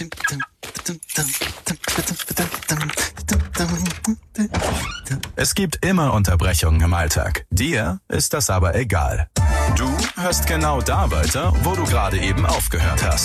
Es gibt immer Unterbrechungen im Alltag. Dir ist das aber egal. Du hörst genau da weiter, wo du gerade eben aufgehört hast.